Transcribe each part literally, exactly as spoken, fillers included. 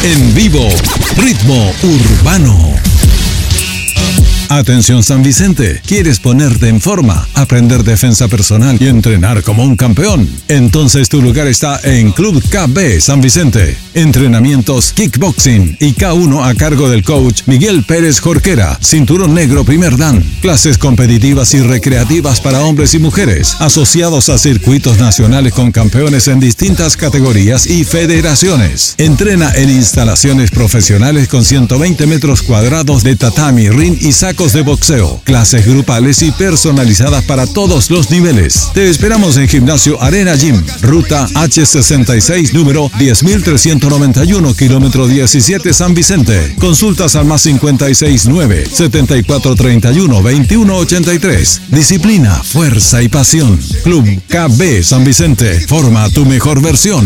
En vivo, Ritmo Urbano. Atención San Vicente, ¿quieres ponerte en forma, aprender defensa personal y entrenar como un campeón? Entonces tu lugar está en Club K B San Vicente. Entrenamientos kickboxing y K uno a cargo del coach Miguel Pérez Jorquera, cinturón negro primer dan. Clases competitivas y recreativas para hombres y mujeres, asociados a circuitos nacionales con campeones en distintas categorías y federaciones. Entrena en instalaciones profesionales con ciento veinte metros cuadrados de tatami, ring y sacos de boxeo, clases grupales y personalizadas para todos los niveles. Te esperamos en Gimnasio Arena Gym, ruta H sesenta y seis, número diez mil trescientos noventa y uno, kilómetro diecisiete, San Vicente. Consultas al más cincuenta y seis nueve, setenta y cuatro treinta y uno, veintiuno ochenta y tres. Disciplina, fuerza y pasión. Club K B San Vicente, forma tu mejor versión.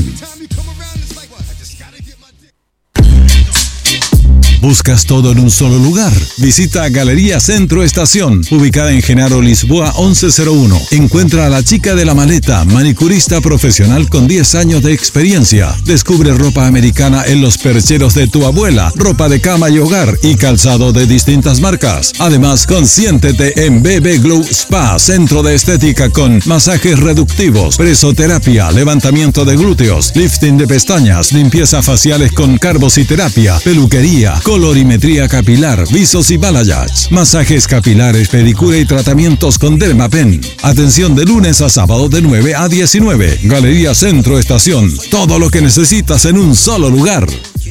¿Buscas todo en un solo lugar? Visita Galería Centro Estación, ubicada en Genaro Lisboa once cero uno. Encuentra a la chica de la maleta, manicurista profesional con diez años de experiencia. Descubre ropa americana en los percheros de tu abuela, ropa de cama y hogar y calzado de distintas marcas. Además, consiéntete en B B Glow Spa, centro de estética con masajes reductivos, presoterapia, levantamiento de glúteos, lifting de pestañas, limpieza faciales con carbociterapia, peluquería, colorimetría capilar, visos y balayage, masajes capilares, pedicura y tratamientos con Dermapen. Atención de lunes a sábado de nueve a diecinueve. Galería Centro Estación. Todo lo que necesitas en un solo lugar.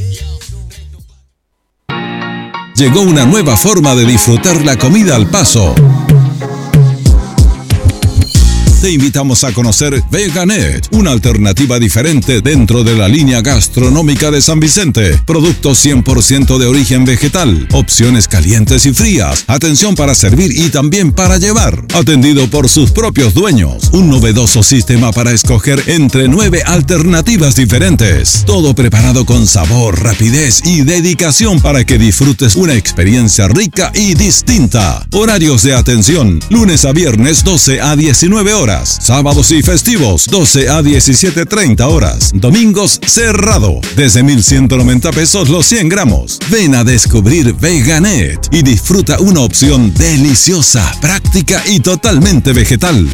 Llegó una nueva forma de disfrutar la comida al paso. Te invitamos a conocer Veganet, una alternativa diferente dentro de la línea gastronómica de San Vicente. Productos cien por ciento de origen vegetal, opciones calientes y frías, atención para servir y también para llevar. Atendido por sus propios dueños. Un novedoso sistema para escoger entre nueve alternativas diferentes. Todo preparado con sabor, rapidez y dedicación para que disfrutes una experiencia rica y distinta. Horarios de atención: lunes a viernes doce a diecinueve horas. Sábados y festivos, doce a diecisiete treinta horas. Domingos, cerrado. Desde mil ciento noventa pesos los cien gramos. Ven a descubrir Veganet y disfruta una opción deliciosa, práctica y totalmente vegetal.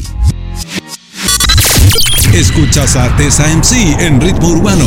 Escuchas a Tessa M C en Ritmo Urbano.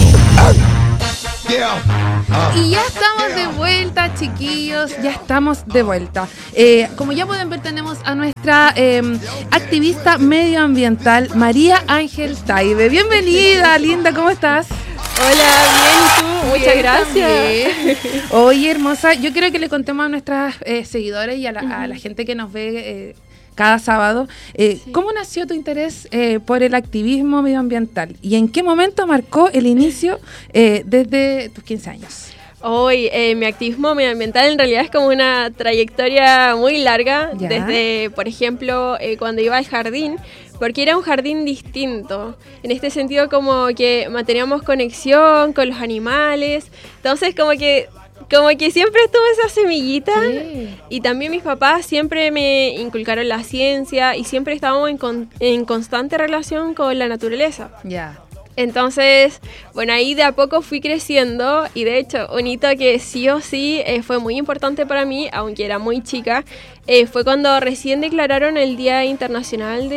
Y ya estamos de vuelta, chiquillos, ya estamos de vuelta. Eh, como ya pueden ver, tenemos a nuestra eh, activista medioambiental, María Ángel Taibe. Bienvenida, linda, ¿cómo estás? Hola, bien, ¿y tú? Muchas Bien, gracias. También. Oye, hermosa, yo quiero que le contemos a nuestras eh, seguidores y a la, uh-huh. a la gente que nos ve eh, cada sábado, eh, sí. ¿cómo nació tu interés eh, por el activismo medioambiental? ¿Y en qué momento marcó el inicio eh, desde tus quince años? Hoy, eh, mi activismo medioambiental en realidad es como una trayectoria muy larga, ¿ya? Desde, por ejemplo, eh, cuando iba al jardín, porque era un jardín distinto, en este sentido como que manteníamos conexión con los animales, entonces como que Como que siempre estuve esa semillita, sí. Y también mis papás siempre me inculcaron la ciencia y siempre estábamos en, con, en constante relación con la naturaleza. Ya. Yeah. Entonces, bueno, ahí de a poco fui creciendo y de hecho un hito que sí o sí eh, fue muy importante para mí, aunque era muy chica, eh, fue cuando recién declararon el Día Internacional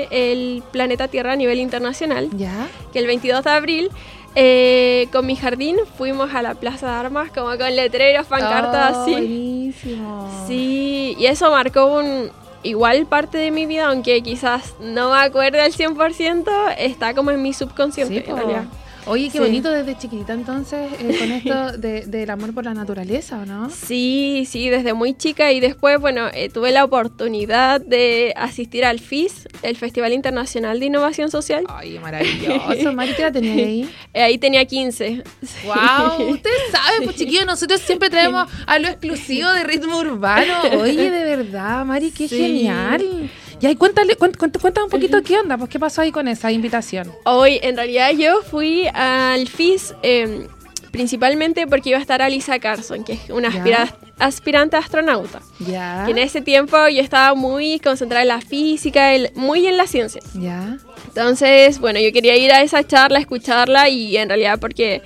del Planeta Tierra a nivel internacional, ya. Yeah. Que el veintidós de abril... Eh, con mi jardín fuimos a la Plaza de Armas como con letreros, pancartas, oh, así. Buenísimo. Sí, y eso marcó un igual parte de mi vida, aunque quizás no me acuerde al cien por ciento, está como en mi subconsciente, sí, en realidad. Oye, qué sí. bonito desde chiquitita entonces, eh, con esto de, del amor por la naturaleza, ¿o no? Sí, sí, desde muy chica y después, bueno, eh, tuve la oportunidad de asistir al F I S, el Festival Internacional de Innovación Social. Ay, maravilloso. Mari, ¿qué la tenía ahí? Eh, ahí tenía quince. Wow, ustedes saben, pues chiquillos, nosotros siempre traemos a lo exclusivo de Ritmo Urbano. Oye, de verdad, Mari, qué sí. genial. Y ahí cuéntale, cuéntale, cuéntale un poquito uh-huh. qué onda, pues qué pasó ahí con esa invitación. Hoy, en realidad, yo fui al F I S eh, principalmente porque iba a estar Alisa Carson, que es una aspira- aspirante astronauta. Ya. Que en ese tiempo yo estaba muy concentrada en la física, el, muy en la ciencia. Ya. Entonces, bueno, yo quería ir a esa charla, escucharla y en realidad porque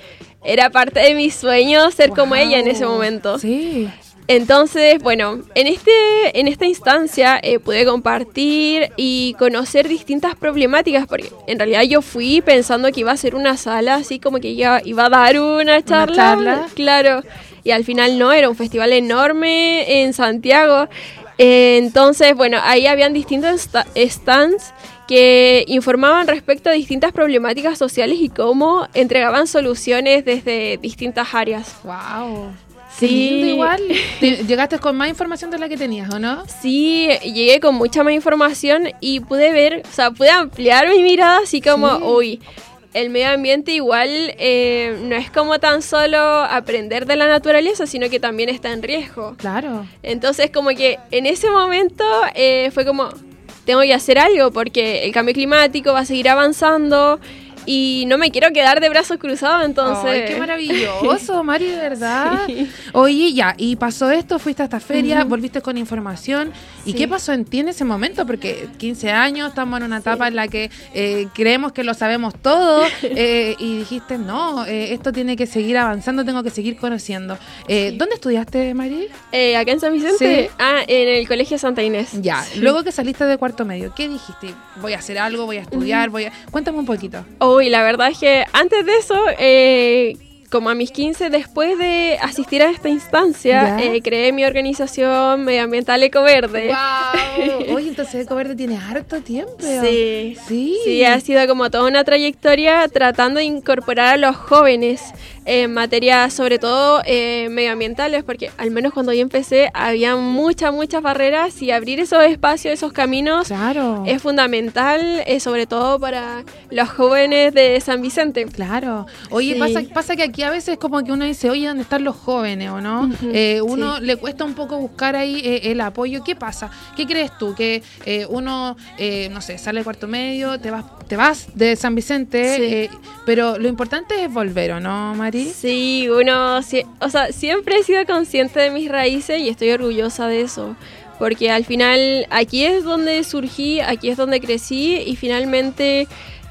era parte de mi sueño ser Wow. como ella en ese momento. Sí. Entonces, bueno, en este en esta instancia eh, pude compartir y conocer distintas problemáticas, porque en realidad yo fui pensando que iba a ser una sala, así como que iba, iba a dar una charla, charla. Claro, y al final no, era un festival enorme en Santiago. Eh, entonces, bueno, ahí habían distintos sta- stands que informaban respecto a distintas problemáticas sociales y cómo entregaban soluciones desde distintas áreas. Wow. Sí. Qué lindo igual. Te- Llegaste con más información de la que tenías, ¿o no? Sí, llegué con mucha más información y pude ver, o sea, pude ampliar mi mirada así como, Sí. uy, el medio ambiente igual eh, no es como tan solo aprender de la naturaleza, sino que también está en riesgo. Claro. Entonces como que en ese momento eh, fue como, tengo que hacer algo porque el cambio climático va a seguir avanzando y no me quiero quedar de brazos cruzados, entonces... Ay, qué maravilloso, Mari, de verdad. Sí. Oye, ya, y pasó esto, fuiste a esta feria, Ujú. volviste con información. ¿Y Sí. qué pasó en ti en ese momento? Porque quince años, estamos en una etapa en la que eh, creemos que lo sabemos todo eh, y dijiste, no, eh, esto tiene que seguir avanzando, tengo que seguir conociendo. Eh, Sí. ¿Dónde estudiaste, Mari? Eh, acá en San Vicente, Sí. ah, en el Colegio Santa Inés. Ya, Sí. luego que saliste de cuarto medio, ¿qué dijiste? Voy a hacer algo, voy a estudiar, voy a... Cuéntame un poquito. Uy, la verdad es que antes de eso, eh, como a mis quince, después de asistir a esta instancia, ¿Ya? eh, creé mi organización medioambiental Ecoverde. ¡Wow! Oye, entonces Ecoverde tiene harto tiempo. Sí. Sí. Sí, ha sido como toda una trayectoria tratando de incorporar a los jóvenes en materia, sobre todo eh, medioambientales, porque al menos cuando yo empecé había muchas, muchas barreras y abrir esos espacios, esos caminos Claro. es fundamental, eh, sobre todo para los jóvenes de San Vicente. Claro. Oye, Sí. pasa, pasa que aquí a veces como que uno dice, oye, ¿dónde están los jóvenes o no? Ujú, Eh, uno sí. le cuesta un poco buscar ahí eh, el apoyo. ¿Qué pasa? ¿Qué crees tú? Que eh, uno, eh, no sé, sale de cuarto medio, te vas, te vas de San Vicente, Sí. eh, pero lo importante es volver, ¿o no, Mari? Sí, uno, sie- o sea, siempre he sido consciente de mis raíces y estoy orgullosa de eso, porque al final aquí es donde surgí, aquí es donde crecí y finalmente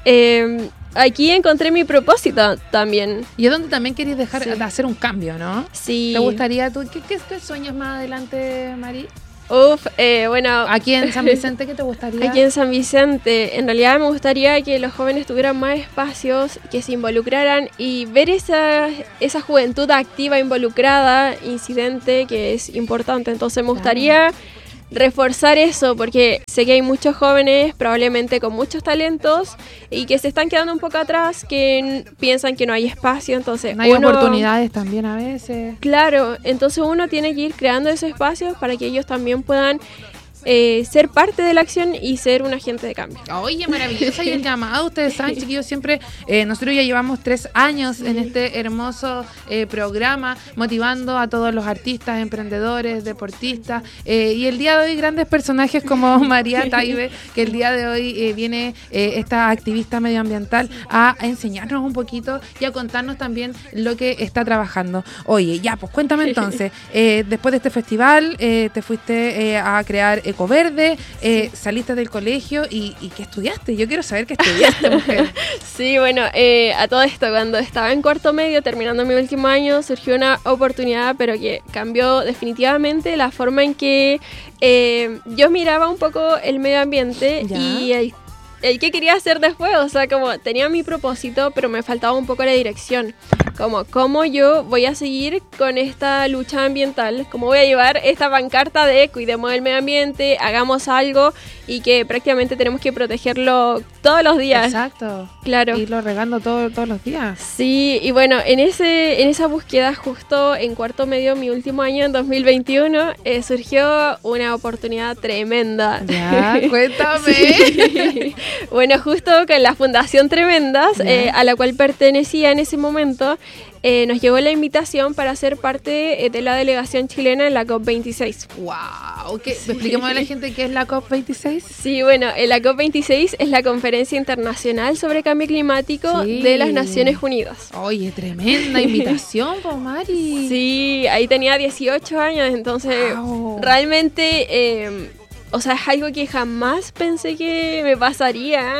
eh, aquí encontré mi propósito también. Y es donde también querés dejar Sí. de hacer un cambio, ¿no? Sí. ¿Te gustaría tú? ¿Qué, qué, qué sueñas más adelante, Mari? Uf, eh, bueno, Aquí en San Vicente, ¿qué te gustaría? aquí en San Vicente, en realidad me gustaría que los jóvenes tuvieran más espacios, que se involucraran y ver esa, esa juventud activa, involucrada, incidente, que es importante. Entonces me Claro. gustaría reforzar eso, porque sé que hay muchos jóvenes, probablemente con muchos talentos, y que se están quedando un poco atrás, que n- piensan que no hay espacio, entonces No hay uno- oportunidades también a veces. Claro, entonces uno tiene que ir creando esos espacios para que ellos también puedan eh, ser parte de la acción y ser un agente de cambio. Oye, maravilloso y el llamado. Ustedes saben, chiquillos, siempre eh, nosotros ya llevamos tres años en este hermoso eh, programa, motivando a todos los artistas, emprendedores, deportistas eh, y el día de hoy grandes personajes como María Taibe, que el día de hoy eh, viene eh, esta activista medioambiental a, a enseñarnos un poquito y a contarnos también lo que está trabajando. Oye, ya, pues cuéntame entonces, eh, después de este festival eh, te fuiste eh, a crear Ecoverde, eh, saliste del colegio y, y ¿qué estudiaste? Yo quiero saber qué estudiaste, mujer. Sí, bueno, eh, a todo esto, cuando estaba en cuarto medio, terminando mi último año, surgió una oportunidad, pero que cambió definitivamente la forma en que eh, yo miraba un poco el medio ambiente Ya. y el, el qué quería hacer después. O sea, como tenía mi propósito, pero me faltaba un poco la dirección. Como, ¿cómo yo voy a seguir con esta lucha ambiental? ¿Cómo voy a llevar esta pancarta de cuidemos el medio ambiente, hagamos algo y que prácticamente tenemos que protegerlo todos los días? Exacto. Claro. Irlo regando todo, todos los días. Sí, y bueno, en ese en esa búsqueda justo en cuarto medio, mi último año, en dos mil veintiuno, eh, surgió una oportunidad tremenda. Ya, cuéntame. Sí. Bueno, justo con la Fundación Tremendas, Ya. eh, a la cual pertenecía en ese momento, eh, nos llegó la invitación para ser parte eh, de la delegación chilena en la COP veintiséis. Wow, ¿qué? Expliquemos a la gente qué es la COP veintiséis. Sí, bueno, eh, la COP veintiséis es la Conferencia Internacional sobre Cambio Climático Sí. de las Naciones Unidas. Oye, tremenda invitación, po, Mari. Sí, ahí tenía dieciocho años, entonces Wow. realmente, eh, o sea, es algo que jamás pensé que me pasaría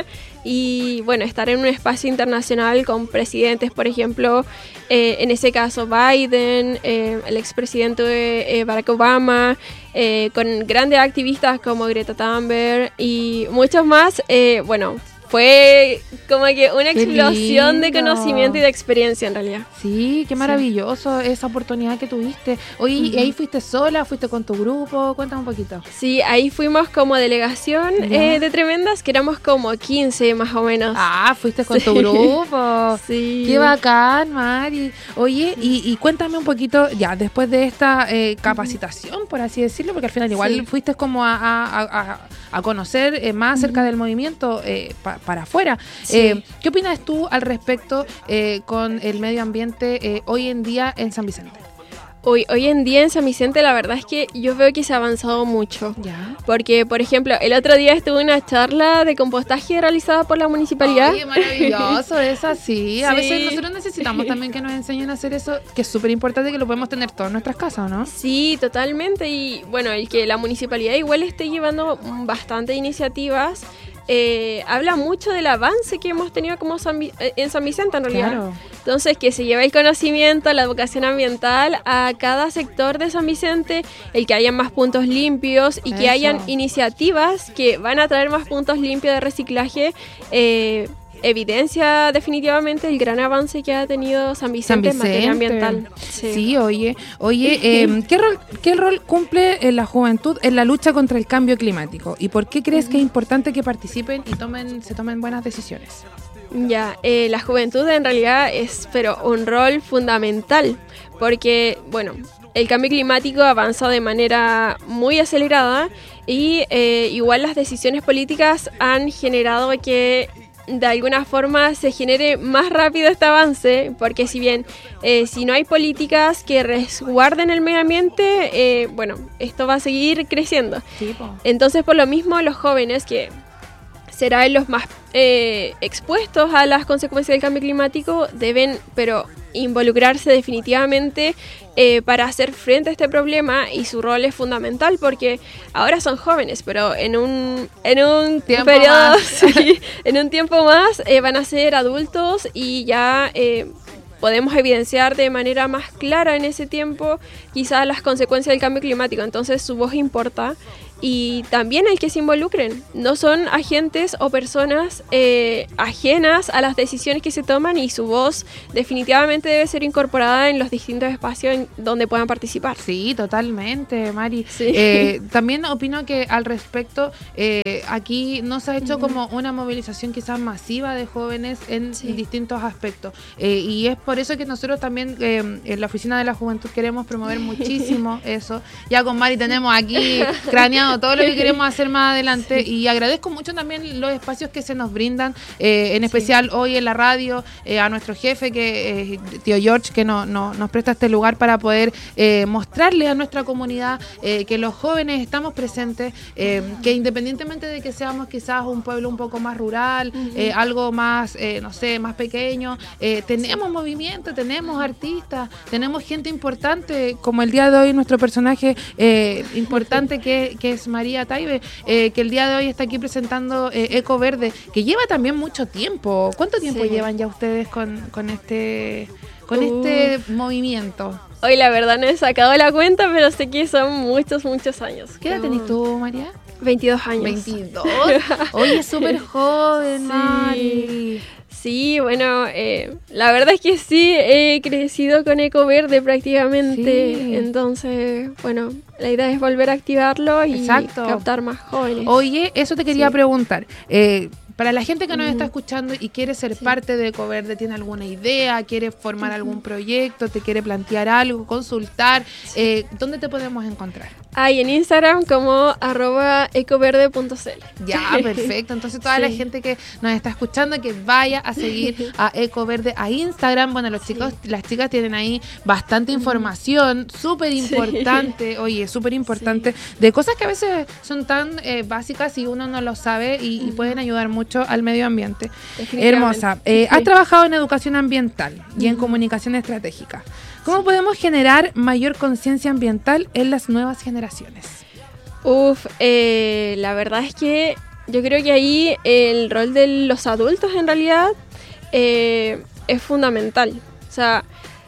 y bueno, estar en un espacio internacional con presidentes, por ejemplo, eh, en ese caso Biden, eh, el expresidente eh, Barack Obama, eh, con grandes activistas como Greta Thunberg y muchos más, eh, bueno, fue como que una Qué explosión de lindo. conocimiento y de experiencia en realidad. Sí, qué maravilloso esa oportunidad que tuviste. Oye, Ujú. ¿y ahí fuiste sola? ¿Fuiste con tu grupo? Cuéntame un poquito. Sí, ahí fuimos como delegación Ya. eh, de Tremendas, que éramos como quince más o menos. Ah, fuiste con Sí. tu grupo. Sí. Qué bacán, Mari. Oye, y, y cuéntame un poquito, ya, después de esta eh, capacitación, por así decirlo, porque al final igual Sí. fuiste como a, a- a- a conocer eh, más acerca del movimiento eh, pa- para afuera. Sí. Eh, ¿Qué opinas tú al respecto eh, con el medio ambiente eh, hoy en día en San Vicente? Hoy, hoy en día en San Vicente la verdad es que yo veo que se ha avanzado mucho. Ya. Porque, por ejemplo, el otro día estuve en una charla de compostaje realizada por la municipalidad. Oye, maravilloso, es así. A Sí. veces nosotros necesitamos también que nos enseñen a hacer eso, que es súper importante, que lo podemos tener todas en nuestras casas, ¿o no? Sí, totalmente. Y bueno, el que la municipalidad igual esté llevando mm, bastante iniciativas, eh, habla mucho del avance que hemos tenido como San Vi- eh, en San Vicente en realidad. Claro. Entonces, que se lleve el conocimiento, la educación ambiental a cada sector de San Vicente, el que haya más puntos limpios y que Eso. hayan iniciativas que van a traer más puntos limpios de reciclaje. eh, evidencia definitivamente el gran avance que ha tenido San Vicente, en materia ambiental. Sí, oye, oye, eh, ¿qué rol, qué rol cumple en la juventud en la lucha contra el cambio climático? ¿Y por qué crees que es importante que participen y tomen, se tomen buenas decisiones? Ya, eh, la juventud en realidad es pero un rol fundamental porque, bueno, el cambio climático avanza de manera muy acelerada y eh, igual las decisiones políticas han generado que de alguna forma se genere más rápido este avance, porque si bien eh, si no hay políticas que resguarden el medio ambiente, eh, bueno, esto va a seguir creciendo. Sí, po. Entonces, por lo mismo, los jóvenes que serán los más eh, expuestos a las consecuencias del cambio climático deben, pero involucrarse definitivamente eh, para hacer frente a este problema, y su rol es fundamental porque ahora son jóvenes, pero en un en un Tiempo periodo, más. sí, en un tiempo más eh, van a ser adultos y ya eh, podemos evidenciar de manera más clara en ese tiempo quizás las consecuencias del cambio climático. Entonces su voz importa. Y también el que se involucren, no son agentes o personas eh, ajenas a las decisiones que se toman, y su voz definitivamente debe ser incorporada en los distintos espacios en donde puedan participar. Sí, totalmente, Mari. Sí. Eh, también opino que al respecto, eh, aquí no se ha hecho como una movilización quizás masiva de jóvenes en Sí. distintos aspectos. Eh, y es por eso que nosotros también eh, en la Oficina de la Juventud queremos promover muchísimo eso. Ya con Mari tenemos aquí craneado todo lo que queremos hacer más adelante, y agradezco mucho también los espacios que se nos brindan, eh, en especial hoy en la radio, eh, a nuestro jefe, que eh, tío George, que no, no- nos presta este lugar para poder eh, mostrarle a nuestra comunidad eh, que los jóvenes estamos presentes, eh, que independientemente de que seamos quizás un pueblo un poco más rural, eh, algo más, eh, no sé, más pequeño, eh, tenemos movimiento, tenemos artistas, tenemos gente importante, como el día de hoy nuestro personaje eh, importante que, que es María Taibe, eh, que el día de hoy está aquí presentando eh, Eco Verde, que lleva también mucho tiempo. ¿Cuánto tiempo Sí. llevan ya ustedes con, con este con Uf. este movimiento? Hoy la verdad no he sacado la cuenta, pero sé que son muchos, muchos años. ¿Qué edad Como tenés tú, María? veintidós años. veintidós. Oye, es súper joven, Sí. Mari. Sí, bueno, eh, la verdad es que sí, he crecido con Eco Verde prácticamente. Sí. Entonces, bueno, la idea es volver a activarlo y Exacto. captar más jóvenes. Oye, eso te quería Sí. preguntar. Eh, para la gente que nos Ujú. está escuchando y quiere ser Sí. parte de Ecoverde, tiene alguna idea, quiere formar algún proyecto, te quiere plantear algo, consultar, eh, ¿dónde te podemos encontrar? Hay en Instagram como arroba ecoverde punto c l. Ya, perfecto. Entonces toda la Sí. gente que nos está escuchando, que vaya a seguir a Ecoverde a Instagram. Bueno, los chicos, las chicas tienen ahí bastante información, súper importante, oye, súper importante, de cosas que a veces son tan eh, básicas y uno no lo sabe, y, y pueden ayudar mucho al medio ambiente. Definitivamente. Hermosa. Eh, Sí. Has trabajado en educación ambiental y en comunicación estratégica. ¿Cómo podemos generar mayor conciencia ambiental en las nuevas generaciones? Uf, eh, la verdad es que yo creo que ahí el rol de los adultos en realidad eh, es fundamental. O sea,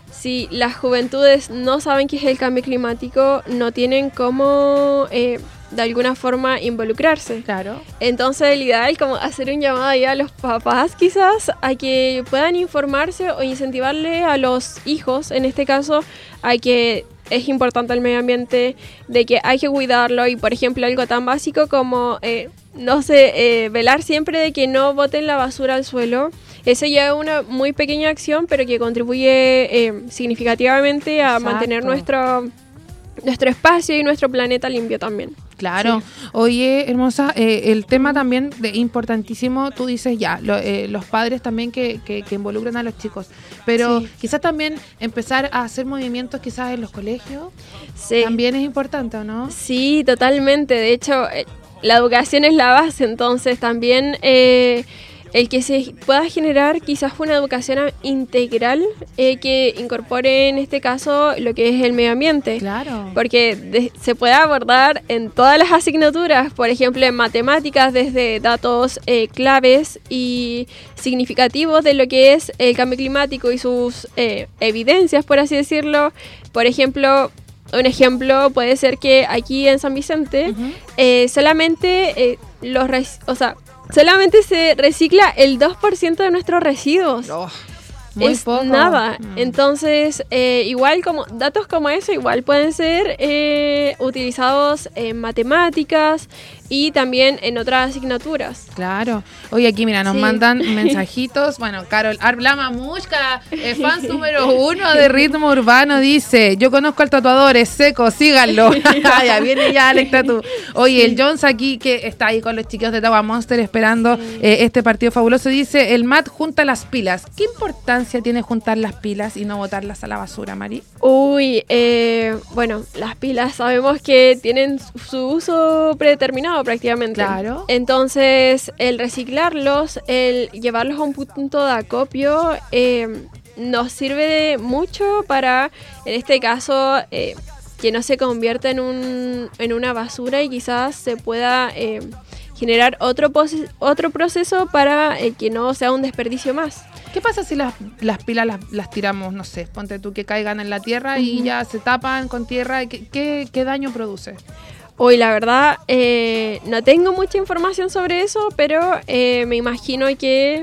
si las juventudes no saben qué es el cambio climático, no tienen cómo eh, de alguna forma involucrarse. Claro. Entonces el ideal como hacer un llamado ahí a los papás quizás a que puedan informarse o incentivarle a los hijos, en este caso, a que es importante el medio ambiente, de que hay que cuidarlo y por ejemplo algo tan básico como, eh, no sé, eh, velar siempre de que no boten la basura al suelo. Eso ya es una muy pequeña acción, pero que contribuye eh, significativamente a Exacto. mantener nuestro, nuestro espacio y nuestro planeta limpio también. Claro. Sí. Oye, hermosa, eh, el tema también de importantísimo, tú dices ya, lo, eh, los padres también que, que, que involucran a los chicos, pero sí. quizás también empezar a hacer movimientos quizás en los colegios, sí. también es importante, ¿o no? Sí, totalmente. De hecho, eh, la educación es la base, entonces también... Eh, el que se pueda generar quizás una educación integral eh, que incorpore en este caso lo que es el medio ambiente. Claro. Porque de, se puede abordar en todas las asignaturas, por ejemplo en matemáticas, desde datos eh, claves y significativos de lo que es el cambio climático y sus eh, evidencias, por así decirlo. Por ejemplo... Un ejemplo puede ser que aquí en San Vicente uh-huh. eh, solamente eh, los res- o sea, solamente se recicla el dos por ciento de nuestros residuos. Oh, muy es poco. nada. Mm. Entonces, eh, igual como datos como eso igual pueden ser eh, utilizados en matemáticas y también en otras asignaturas. Claro. Oye, aquí mira, nos sí. mandan mensajitos. Bueno, Carol Arbla Mamushka, eh, fan número uno de Ritmo Urbano, dice, yo conozco al tatuador, es seco, síganlo. Ya viene ya Alex Tatu. Oye, el Jones aquí, que está ahí con los chicos de Tawa Monster esperando sí. eh, este partido fabuloso, dice, el Matt junta las pilas. ¿Qué importancia tiene juntar las pilas y no botarlas a la basura, Mari? Uy, eh, bueno, las pilas sabemos que tienen su uso predeterminado prácticamente. Claro. Entonces, el reciclarlos, el llevarlos a un punto de acopio, eh, nos sirve de mucho para, en este caso, eh, que no se convierta en un en una basura y quizás se pueda eh, generar otro, pos- otro proceso para eh, que no sea un desperdicio más. ¿Qué pasa si las, las pilas las, las tiramos, no sé, ponte tú que caigan en la tierra uh-huh. y ya se tapan con tierra? ¿Qué, qué, qué daño produce? Hoy la verdad eh, no tengo mucha información sobre eso, pero eh, me imagino que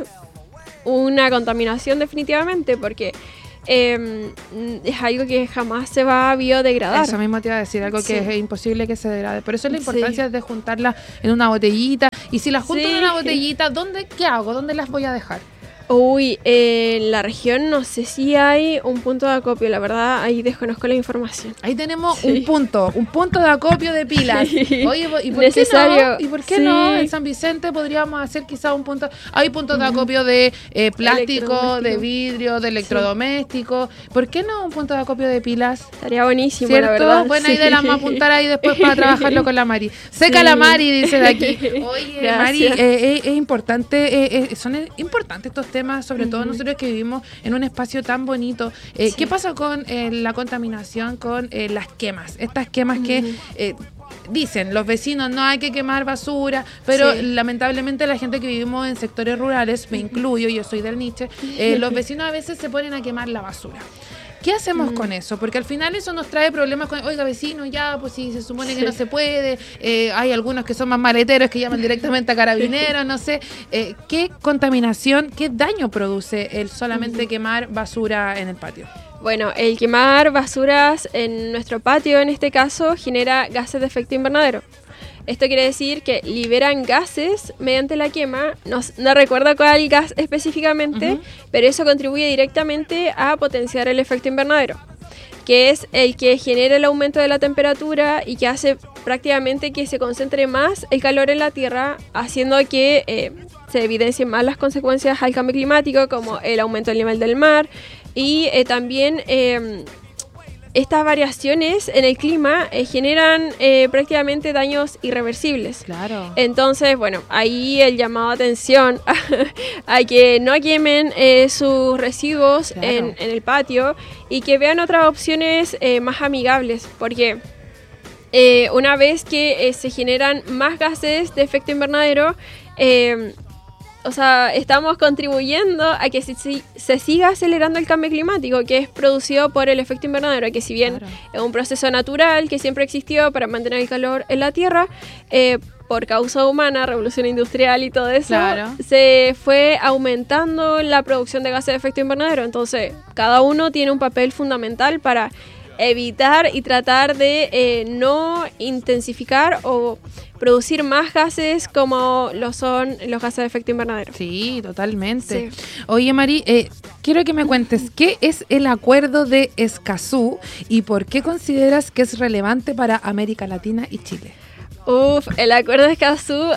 una contaminación definitivamente, porque eh, es algo que jamás se va a biodegradar. Eso mismo te iba a decir, algo sí. que es imposible que se degrade. Por eso es la importancia sí. de juntarlas en una botellita. Y si las junto sí. en una botellita, ¿dónde, ¿qué hago? ¿Dónde las voy a dejar? Uy, eh, en la región no sé si hay un punto de acopio, la verdad ahí desconozco la información. Ahí tenemos sí. un punto, un punto de acopio de pilas. Sí. Oye, ¿y por Necesario. qué no? ¿Y por qué sí. no? En San Vicente podríamos hacer quizá un punto. Hay puntos de acopio de eh, plástico, de vidrio, de electrodomésticos. Sí. ¿Por qué no un punto de acopio de pilas? Estaría buenísimo, ¿cierto? La verdad. Buena sí. idea, las vamos a apuntar ahí después para trabajarlo con la Mari. Seca sí. la Mari, dice de aquí. Oye, Gracias. Mari, eh, es, es importante, eh, eh, son importantes estos temas, sobre uh-huh. todo nosotros que vivimos en un espacio tan bonito. Eh, sí. ¿Qué pasa con eh, la contaminación, con eh, las quemas? Estas quemas uh-huh. que eh, dicen los vecinos, no hay que quemar basura, pero sí. lamentablemente la gente que vivimos en sectores rurales, me uh-huh. incluyo, yo soy del Nietzsche, eh, los vecinos a veces se ponen a quemar la basura. ¿Qué hacemos mm. con eso? Porque al final eso nos trae problemas con, oiga, vecino, ya, pues si se supone sí. que no se puede, eh, hay algunos que son más maleteros que llaman directamente a carabineros, no sé. Eh, ¿Qué contaminación, qué daño produce el solamente mm. quemar basura en el patio? Bueno, el quemar basuras en nuestro patio, en este caso, genera gases de efecto invernadero. Esto quiere decir que liberan gases mediante la quema, no, no recuerdo cuál gas específicamente, uh-huh. pero eso contribuye directamente a potenciar el efecto invernadero, que es el que genera el aumento de la temperatura y que hace prácticamente que se concentre más el calor en la Tierra, haciendo que eh, se evidencien más las consecuencias al cambio climático, como el aumento del nivel del mar y eh, también... Eh, Estas variaciones en el clima eh, generan eh, prácticamente daños irreversibles. Claro. Entonces, bueno, ahí el llamado a atención a, a que no quemen eh, sus residuos claro. en, en el patio y que vean otras opciones eh, más amigables, porque eh, una vez que eh, se generan más gases de efecto invernadero, eh, o sea, estamos contribuyendo a que se, se siga acelerando el cambio climático, que es producido por el efecto invernadero, que si bien claro. es un proceso natural que siempre existió para mantener el calor en la Tierra, eh, por causa humana, revolución industrial y todo eso, claro. se fue aumentando la producción de gases de efecto invernadero. Entonces, cada uno tiene un papel fundamental para evitar y tratar de eh, no intensificar o producir más gases como lo son los gases de efecto invernadero. Sí, totalmente. Sí. Oye, Mari, eh, quiero que me cuentes qué es el Acuerdo de Escazú y por qué consideras que es relevante para América Latina y Chile. Uf, el Acuerdo de Escazú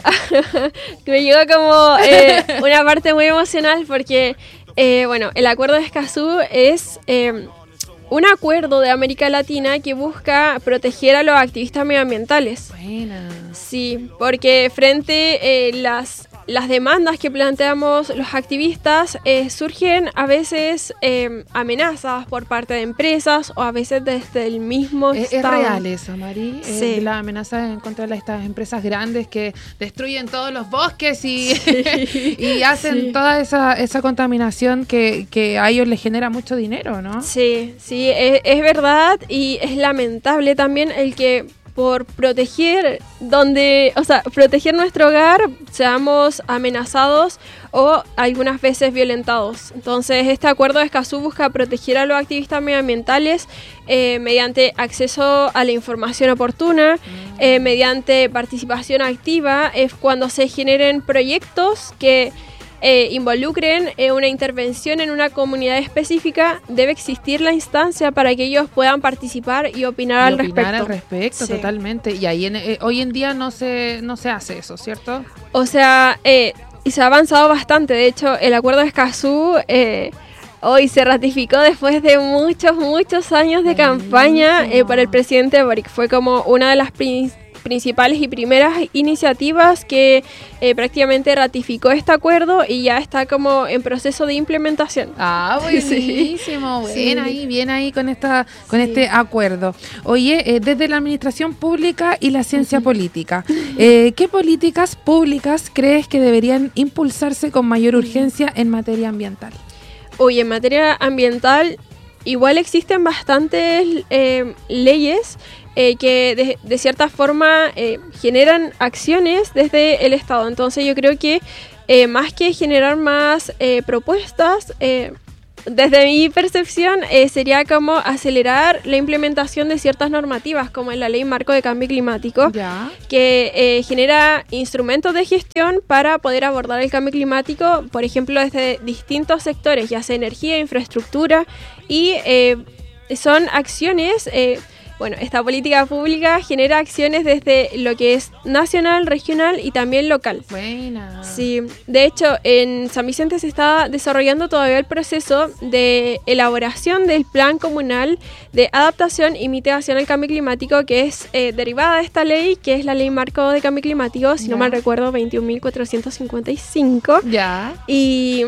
me llegó como eh, una parte muy emocional porque, eh, bueno, el Acuerdo de Escazú es eh, un acuerdo de América Latina que busca proteger a los activistas medioambientales. Buena. Sí, porque frente eh, las las demandas que planteamos los activistas eh, surgen a veces eh, amenazas por parte de empresas o a veces desde el mismo ¿Es, Estado. ¿Es real eso, Mari? Sí. Eh, la amenaza en contra de estas empresas grandes que destruyen todos los bosques y, sí. y hacen sí. toda esa, esa contaminación que, que a ellos les genera mucho dinero, ¿no? Sí, sí, es, es verdad y es lamentable también el que por proteger donde, o sea, proteger nuestro hogar, seamos amenazados o algunas veces violentados. Entonces, este acuerdo de Escazú busca proteger a los activistas medioambientales eh, mediante acceso a la información oportuna, mm. eh, mediante participación activa, es cuando se generen proyectos que Eh, involucren eh, una intervención en una comunidad específica, debe existir la instancia para que ellos puedan participar y opinar, y al, opinar respecto. al respecto. Sí. Totalmente. Y ahí en, eh, hoy en día no se, no se hace eso, ¿cierto? O sea, eh, y se ha avanzado bastante. De hecho, el Acuerdo de Escazú eh, hoy se ratificó después de muchos, muchos años de Buenísimo. campaña eh, para el presidente Boric. Fue como una de las principales principales y primeras iniciativas que eh, prácticamente ratificó este acuerdo y ya está como en proceso de implementación. Ah, buenísimo, sí. bien sí. ahí, bien ahí con esta, con sí. este acuerdo. Oye, eh, desde la administración pública y la ciencia uh-huh. política, eh, ¿qué políticas públicas crees que deberían impulsarse con mayor urgencia en materia ambiental? Oye, en materia ambiental igual existen bastantes eh, leyes Eh, que de, de cierta forma eh, generan acciones desde el Estado. Entonces yo creo que eh, más que generar más eh, propuestas, eh, desde mi percepción eh, sería como acelerar la implementación de ciertas normativas, como en la Ley Marco de Cambio Climático, ya. que eh, genera instrumentos de gestión para poder abordar el cambio climático, por ejemplo, desde distintos sectores, ya sea energía, infraestructura, y eh, son acciones... Eh, Bueno, esta política pública genera acciones desde lo que es nacional, regional y también local. Buena. Sí, de hecho, en San Vicente se está desarrollando todavía el proceso de elaboración del Plan Comunal de Adaptación y Mitigación al Cambio Climático, que es eh, derivada de esta ley, que es la Ley Marco de Cambio Climático, si ya. no mal recuerdo, veintiún mil cuatrocientos cincuenta y cinco. Ya. Y...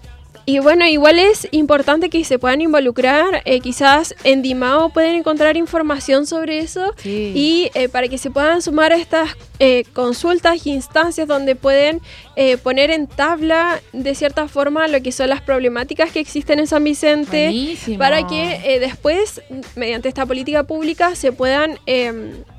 Y bueno, igual es importante que se puedan involucrar, eh, quizás en Dimao pueden encontrar información sobre eso sí. y eh, para que se puedan sumar a estas eh, consultas e instancias donde pueden eh, poner en tabla de cierta forma lo que son las problemáticas que existen en San Vicente. Buenísimo. Para que eh, después, mediante esta política pública, se puedan... Eh,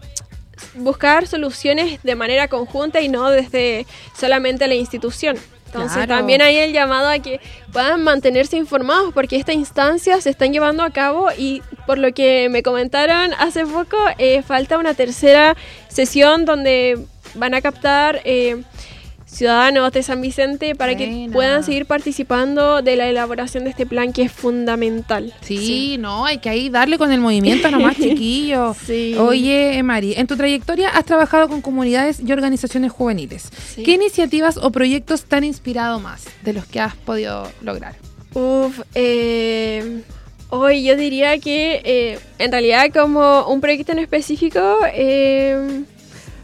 buscar soluciones de manera conjunta y no desde solamente la institución. Entonces claro. también hay el llamado a que puedan mantenerse informados porque estas instancias se están llevando a cabo y por lo que me comentaron hace poco, eh, falta una tercera sesión donde van a captar eh, ciudadanos de San Vicente para Buena. que puedan seguir participando de la elaboración de este plan que es fundamental. Sí, sí. no, hay que ahí darle con el movimiento nomás, chiquillo. Sí. Oye, Mari, en tu trayectoria has trabajado con comunidades y organizaciones juveniles. Sí. ¿Qué iniciativas o proyectos te han inspirado más de los que has podido lograr? Uf, eh... Hoy yo diría que eh, en realidad como un proyecto en específico... Eh,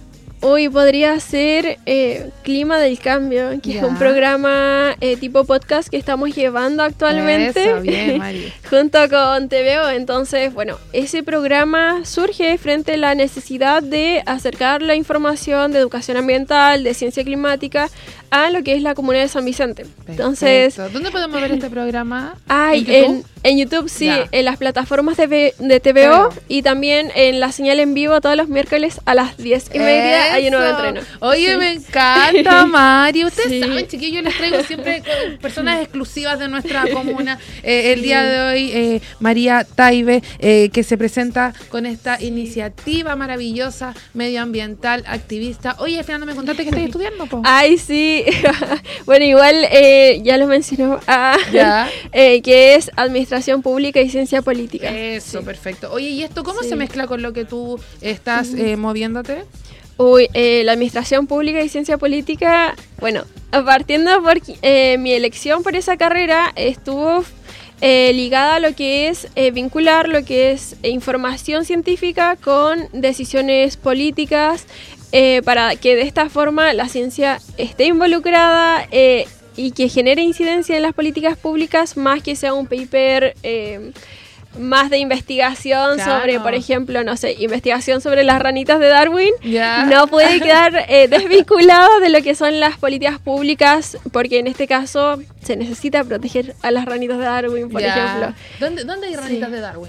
Hoy podría ser eh, Clima del Cambio, que ya. es un programa eh, tipo podcast que estamos llevando actualmente. Eso, bien, Mari. Junto con T V O. Entonces, bueno, ese programa surge frente a la necesidad de acercar la información de educación ambiental, de ciencia climática, a lo que es la comunidad de San Vicente. Perfecto. Entonces, ¿dónde podemos ver este programa? Hay ¿En YouTube? En, en YouTube, sí, ya. en las plataformas de, de T V O y también en la señal en vivo todos los miércoles a las diez y media hay un nuevo entreno. Oye, sí. me encanta, Mari. Ustedes sí. saben, chiquillos, les traigo siempre personas exclusivas de nuestra comuna. Eh, el sí. día de hoy, eh, María Taibe, eh, que se presenta con esta iniciativa maravillosa, medioambiental, activista. Oye, Fernando, me contaste que estás estudiando, po. Ay, sí. Bueno, igual eh, ya lo mencionó, ah, ¿Ya? eh, que es Administración Pública y Ciencia Política. Eso, sí. perfecto. Oye, ¿y esto cómo sí. se mezcla con lo que tú estás eh, moviéndote? Uy, eh, la Administración Pública y Ciencia Política, bueno, partiendo por eh, mi elección por esa carrera, estuvo eh, ligada a lo que es eh, vincular lo que es eh, información científica con decisiones políticas, eh, para que de esta forma la ciencia esté involucrada eh, y que genere incidencia en las políticas públicas, más que sea un paper eh, más de investigación claro. sobre, por ejemplo, no sé, investigación sobre las ranitas de Darwin. Yeah. No puede quedar eh, desvinculado de lo que son las políticas públicas, porque en este caso se necesita proteger a las ranitas de Darwin, por yeah. ejemplo. ¿Dónde, ¿Dónde hay ranitas sí. de Darwin?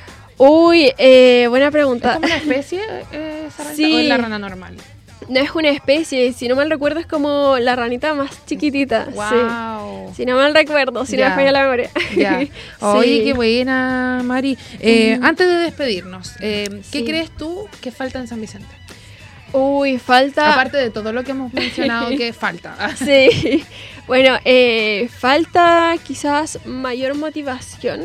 Uy, eh, buena pregunta. ¿Es como una especie eh, esa ranita sí. o es la rana normal? No es una especie, si no mal recuerdo es como la ranita más chiquitita. Wow. Sí. Si no mal recuerdo, si yeah. no me falla la memoria. Yeah. sí. Oye, qué buena, Mari. Eh, mm. Antes de despedirnos, eh, ¿qué sí. crees tú que falta en San Vicente? Uy, falta... Aparte de todo lo que hemos mencionado que falta. Sí. Bueno, eh, falta quizás mayor motivación.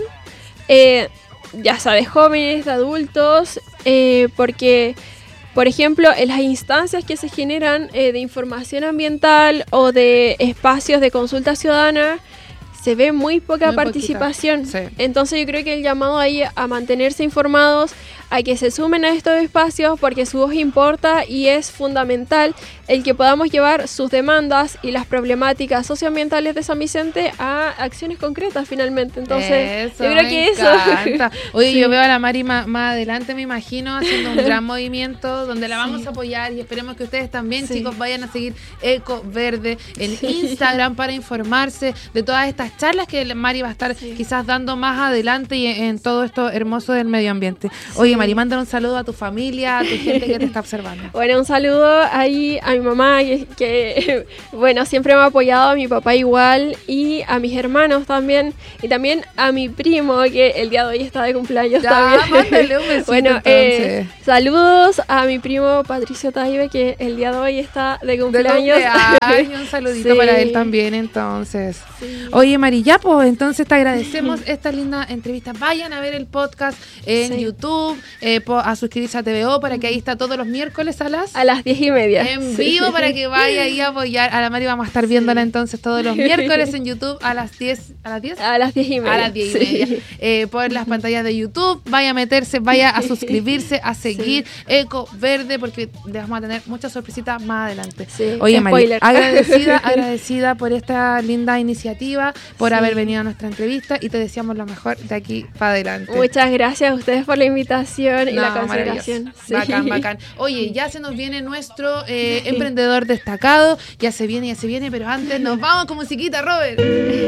Eh, ya sea de jóvenes, de adultos, eh, porque... Por ejemplo, en las instancias que se generan eh, de información ambiental o de espacios de consulta ciudadana, se ve muy poca muy participación. Sí. Entonces yo creo que el llamado ahí a mantenerse informados, a que se sumen a estos espacios, porque su voz importa y es fundamental el que podamos llevar sus demandas y las problemáticas socioambientales de San Vicente a acciones concretas finalmente. Entonces eso, yo creo que encanta. eso. Oye, sí. yo veo a la Mari más, más adelante, me imagino, haciendo un gran movimiento donde la vamos sí. a apoyar y esperemos que ustedes también, sí. chicos, vayan a seguir Eco Verde en sí. Instagram para informarse de todas estas charlas que Mari va a estar sí. quizás dando más adelante y en, en todo esto hermoso del medio ambiente. Oye, sí. Mari, manda un saludo a tu familia, a tu gente que te está observando. Bueno, un saludo ahí a mi mamá, que, que bueno, siempre me ha apoyado, a mi papá igual, y a mis hermanos también, y también a mi primo, que el día de hoy está de cumpleaños ya, también. Mándale un besito, bueno, eh, saludos a mi primo Patricio Taibe, que el día de hoy está de cumpleaños. De cumpleaños, un saludito sí. para él también, entonces. Sí. Oye, Mariya, pues entonces te agradecemos esta linda entrevista. Vayan a ver el podcast en sí. YouTube, eh, a suscribirse a T V O, para que ahí está todos los miércoles a las... A las diez y media. En vivo, sí. para que vaya ahí a apoyar a la Mari. Vamos a estar viéndola sí. entonces todos los miércoles en YouTube a las diez. ¿A las diez? A las diez y media. A las diez y media. Sí. Eh, por las pantallas de YouTube. Vaya a meterse, vaya a suscribirse, a seguir sí. Eco Verde, porque les vamos a tener muchas sorpresitas más adelante. Sí. Oye, Mari, agradecida, agradecida por esta linda iniciativa, por sí. haber venido a nuestra entrevista, y te deseamos lo mejor de aquí para adelante. Muchas gracias a ustedes por la invitación y no, la consideración. Sí. Bacán, bacán. Oye, ya se nos viene nuestro eh, emprendedor destacado, ya se viene, ya se viene, pero antes nos vamos con musiquita, Robert.